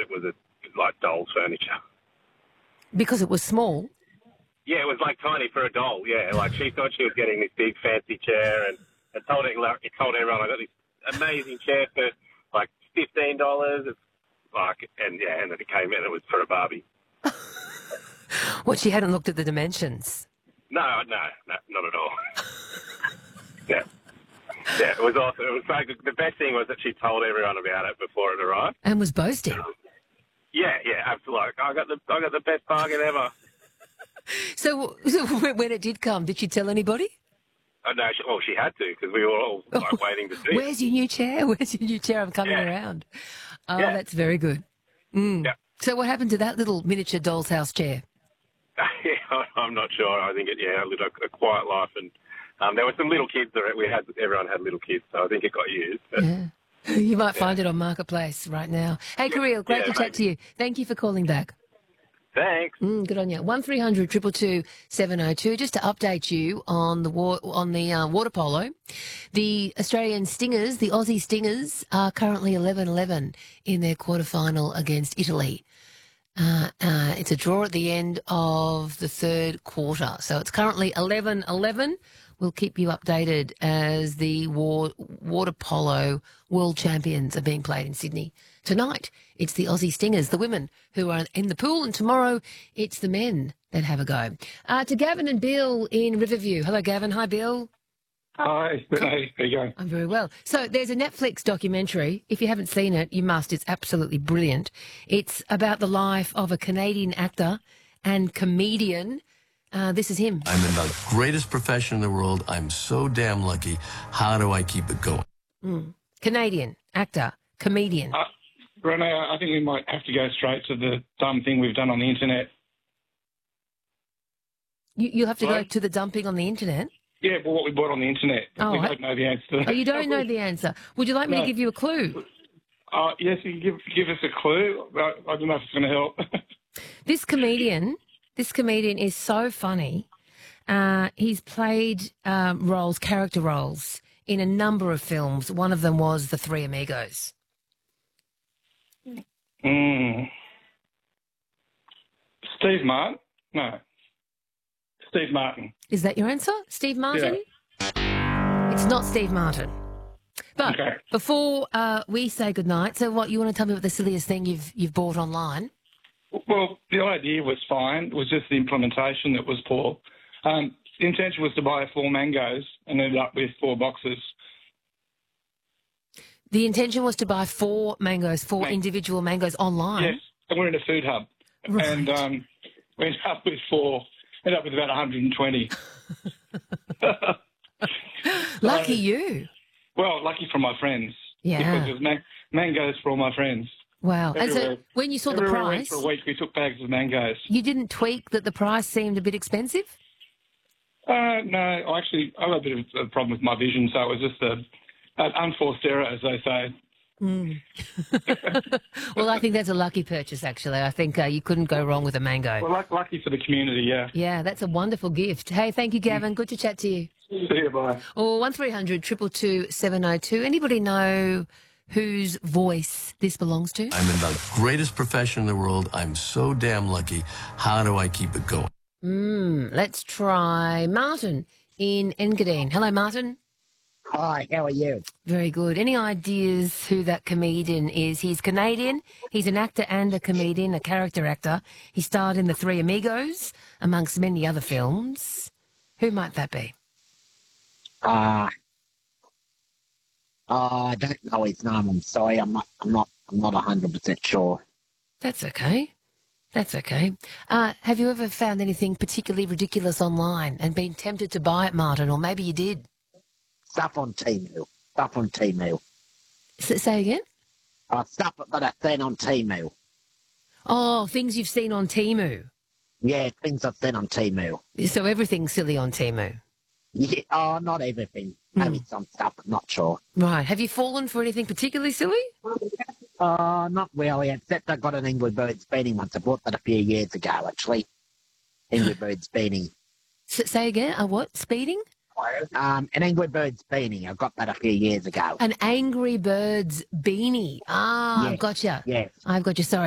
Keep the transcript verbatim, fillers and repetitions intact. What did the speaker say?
it was a, like doll furniture. Because it was small? Yeah, it was like tiny for a doll, yeah. Like she thought she was getting this big fancy chair and it told, it, it told everyone I got this amazing chair for like fifteen dollars. It's like, and yeah, and then it came in and it was for a Barbie. What, she hadn't looked at the dimensions? No, no, no, not at all. yeah. Yeah, it was awesome. It was like, the best thing was that she told everyone about it before it arrived. And was boasting? Yeah, yeah, absolutely. I got the I got the best bargain ever. So, so when it did come, did she tell anybody? Oh, no, she, well, she had to because we were all like, oh, waiting to see. Where's your new chair? Where's your new chair? I'm coming yeah. around. Oh, yeah. That's very good. Mm. Yeah. So what happened to that little miniature doll's house chair? yeah, I'm not sure. I think it, yeah, I lived a, a quiet life, and um, there were some little kids. That we had, everyone had little kids, so I think it got used. But, yeah. You might yeah. find it on Marketplace right now. Hey, Kirill, great yeah, to chat maybe. to you. Thank you for calling back. Thanks. Mm, good on you. One three hundred two two two seven oh two. Just to update you on the war, on the uh, water polo, the Australian Stingers, the Aussie Stingers, are currently eleven eleven in their quarterfinal against Italy. Uh, uh, it's a draw at the end of the third quarter, so it's currently eleven eleven. We'll keep you updated as the war, water polo world champions are being played in Sydney. Tonight, it's the Aussie Stingers, the women who are in the pool, and tomorrow it's the men that have a go. Uh, to Gavin and Bill in Riverview. Hello, Gavin. Hi, Bill. Hi. Hey, how you going? I'm very well. So there's a Netflix documentary. If you haven't seen it, you must. It's absolutely brilliant. It's about the life of a Canadian actor and comedian. Uh, this is him. I'm in the greatest profession in the world. I'm so damn lucky. How do I keep it going? Mm. Canadian actor, comedian. Uh, Renee, I think we might have to go straight to the dumb thing we've done on the internet. You, you'll have to Hello? go to the dumping on the internet? Yeah, well, what we bought on the internet. Oh, we I- don't know the answer to that. Oh, you don't know the answer. Would you like me No. to give you a clue? Uh, yes, you can give, give us a clue. I, I don't know if it's going to help. This comedian, this comedian is so funny. Uh, he's played um, roles, character roles, in a number of films. One of them was The Three Amigos. mm. Steve Martin? No. Steve Martin. Is that your answer, Steve Martin? It's not Steve Martin. But Okay. before uh, we say goodnight, so what, you want to tell me what the silliest thing you've you've bought online? Well, the idea was fine. It was just the implementation that was poor. Um, the intention was to buy four mangoes and ended up with four boxes. The intention was to buy four mangoes, four Man- individual mangoes online. Yes, and we're in a food hub. Right. And um, we ended up with four, ended up with about one hundred twenty. Lucky you. Well, lucky for my friends. Yeah. Because there's man- mangoes for all my friends. Wow. And so Everywhere- when you saw the Everywhere we went price, for a week, we took bags of mangoes. you didn't tweak that the price seemed a bit expensive? Uh, no, I actually, I've got a bit of a problem with my vision, so it was just a, an unforced error, as they say. Mm. Well, I think that's a lucky purchase, actually. I think uh, you couldn't go wrong with a mango. Well, luck- lucky for the community, yeah. Yeah, that's a wonderful gift. Hey, thank you, Gavin. Good to chat to you. See you, bye. Or one three hundred two two two seven oh two. Anybody know whose voice this belongs to? I'm in the greatest profession in the world. I'm so damn lucky. How do I keep it going? Mm, let's try Martin in Engadine. Hello, Martin. Hi, how are you? Very good. Any ideas who that comedian is? He's Canadian. He's an actor and a comedian, a character actor. He starred in The Three Amigos, amongst many other films. Who might that be? Uh, uh, I don't know his name. I'm sorry. I'm not. I'm not. I'm not a hundred percent sure. That's okay. That's okay. Uh, have you ever found anything particularly ridiculous online and been tempted to buy it, Martin? Or maybe you did. Stuff on Temu. Stuff on Temu. S- say again? Uh, stuff that I've seen on Temu. Oh, things you've seen on Temu. Yeah, things I've seen on Temu. So everything's silly on Temu. Yeah. Oh, not everything. Maybe some stuff. I'm not sure. Right. Have you fallen for anything particularly silly? Uh, not really. Except I got an Angry Birds beanie once. I bought that a few years ago, actually. Angry Birds beanie. S- say again? A what? Speeding? Um, an Angry Birds beanie. I got that a few years ago. An Angry Birds beanie. Ah, Yes. I've got you. Yes. I've got you. Sorry.